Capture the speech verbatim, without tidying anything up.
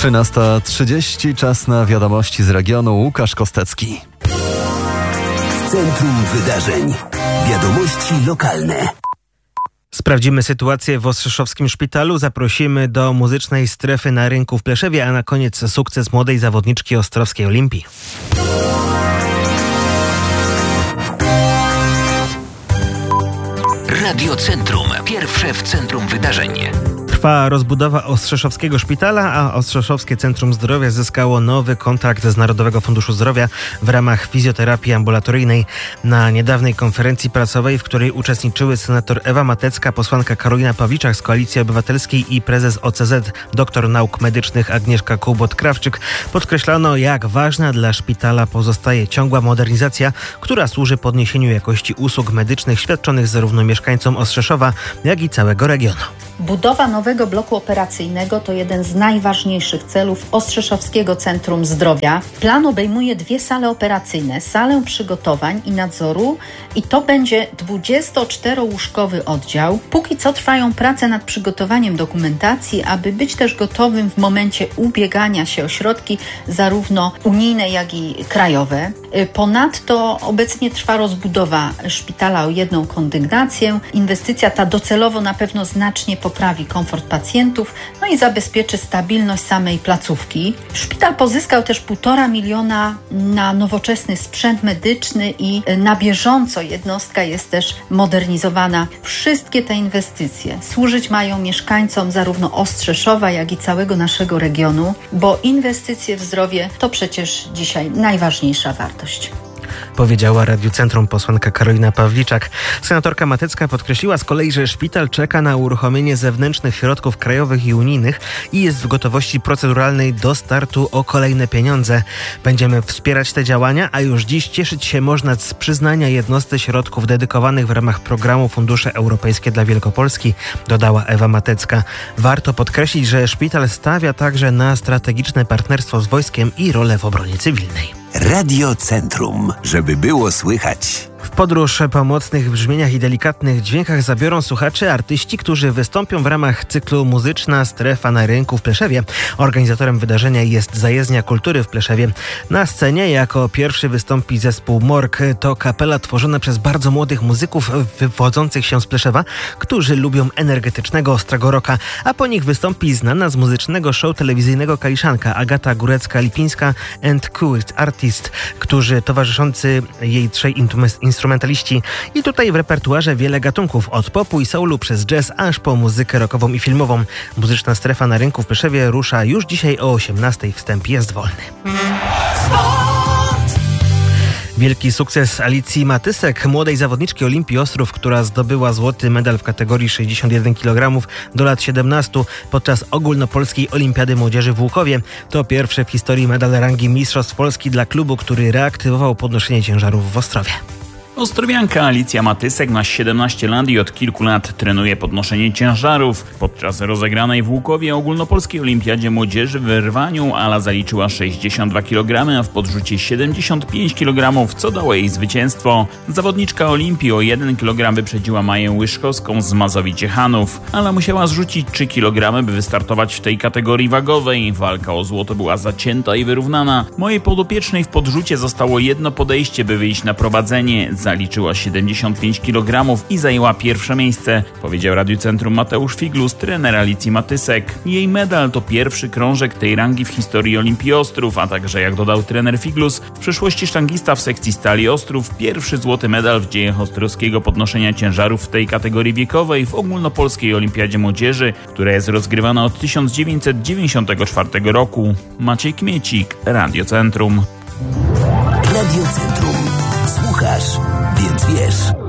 trzynasta trzydzieści, czas na wiadomości z regionu. Łukasz Kostecki. W centrum wydarzeń. Wiadomości lokalne. Sprawdzimy sytuację w Ostrzeszowskim Szpitalu, zaprosimy do muzycznej strefy na rynku w Pleszewie, a na koniec sukces młodej zawodniczki Ostrowskiej Olimpii. Radio Centrum. Pierwsze w centrum wydarzeń. Trwa rozbudowa Ostrzeszowskiego Szpitala, a Ostrzeszowskie Centrum Zdrowia zyskało nowy kontrakt z Narodowego Funduszu Zdrowia w ramach fizjoterapii ambulatoryjnej. Na niedawnej konferencji prasowej, w której uczestniczyły senator Ewa Matecka, posłanka Karolina Pawliczak z Koalicji Obywatelskiej i prezes O C Z, doktor nauk medycznych Agnieszka Kubot-Krawczyk, podkreślano, jak ważna dla szpitala pozostaje ciągła modernizacja, która służy podniesieniu jakości usług medycznych świadczonych zarówno mieszkańcom Ostrzeszowa, jak i całego regionu. Budowa nowego bloku operacyjnego to jeden z najważniejszych celów Ostrzeszowskiego Centrum Zdrowia. Plan obejmuje dwie sale operacyjne, salę przygotowań i nadzoru i to będzie dwudziestoczterołóżkowy oddział. Póki co trwają prace nad przygotowaniem dokumentacji, aby być też gotowym w momencie ubiegania się o środki zarówno unijne, jak i krajowe. Ponadto obecnie trwa rozbudowa szpitala o jedną kondygnację. Inwestycja ta docelowo na pewno znacznie poprawi komfort pacjentów, no i zabezpieczy stabilność samej placówki. Szpital pozyskał też półtora miliona na nowoczesny sprzęt medyczny i na bieżąco jednostka jest też modernizowana. Wszystkie te inwestycje służyć mają mieszkańcom zarówno Ostrzeszowa, jak i całego naszego regionu, bo inwestycje w zdrowie to przecież dzisiaj najważniejsza wartość. Powiedziała Radiu Centrum posłanka Karolina Pawliczak. Senatorka Matecka podkreśliła z kolei, że szpital czeka na uruchomienie zewnętrznych środków krajowych i unijnych i jest w gotowości proceduralnej do startu o kolejne pieniądze. Będziemy wspierać te działania, a już dziś cieszyć się można z przyznania jednostce środków dedykowanych w ramach programu Fundusze Europejskie dla Wielkopolski, dodała Ewa Matecka. Warto podkreślić, że szpital stawia także na strategiczne partnerstwo z wojskiem i rolę w obronie cywilnej. Radio Centrum, żeby było słychać. W podróż po mocnych brzmieniach i delikatnych dźwiękach zabiorą słuchaczy artyści, którzy wystąpią w ramach cyklu Muzyczna Strefa na rynku w Pleszewie. Organizatorem wydarzenia jest Zajezdnia Kultury w Pleszewie. Na scenie jako pierwszy wystąpi zespół Morg. To kapela tworzona przez bardzo młodych muzyków wywodzących się z Pleszewa, którzy lubią energetycznego, ostrego rocka, a po nich wystąpi znana z muzycznego show telewizyjnego Kaliszanka Agata Górecka-Lipińska and Cool Artist, którzy towarzyszący jej trzej instrumentaliści. I tutaj w repertuarze wiele gatunków, od popu i soulu przez jazz aż po muzykę rockową i filmową. Muzyczna Strefa na rynku w Pleszewie rusza już dzisiaj o osiemnastej. Wstęp jest wolny. Wielki sukces Alicji Matysek, młodej zawodniczki Olimpii Ostrów, która zdobyła złoty medal w kategorii sześćdziesiąt jeden kilogramów do lat siedemnastu podczas ogólnopolskiej Olimpiady Młodzieży w Łukowie. To pierwszy w historii medal rangi Mistrzostw Polski dla klubu, który reaktywował podnoszenie ciężarów w Ostrowie. Ostrowianka Alicja Matysek ma siedemnaście lat i od kilku lat trenuje podnoszenie ciężarów. Podczas rozegranej w Łukowie ogólnopolskiej Olimpiadzie Młodzieży w rwaniu Ala zaliczyła sześćdziesiąt dwa kilogramy, a w podrzucie siedemdziesiąt pięć kilogramów, co dało jej zwycięstwo. Zawodniczka Olimpii o jeden kilogram wyprzedziła Maję Łyszkowską z Mazowi-Ciechanów. Ala musiała zrzucić trzy kilogramy, by wystartować w tej kategorii wagowej. Walka o złoto była zacięta i wyrównana. Mojej podopiecznej w podrzucie zostało jedno podejście, by wyjść na prowadzenie. Zaliczyła siedemdziesiąt pięć kilogramów i zajęła pierwsze miejsce, powiedział Radiu Centrum Mateusz Figlus, trener Alicji Matysek. Jej medal to pierwszy krążek tej rangi w historii Olimpii Ostrów, a także, jak dodał trener Figlus, w przyszłości sztangista w sekcji stali Ostrów, pierwszy złoty medal w dziejach ostrowskiego podnoszenia ciężarów w tej kategorii wiekowej w ogólnopolskiej Olimpiadzie Młodzieży, która jest rozgrywana od tysiąc dziewięćset dziewięćdziesiątego czwartego roku. Maciej Kmiecik, Radio Centrum. Radio Centrum. Słuchasz, więc wiesz.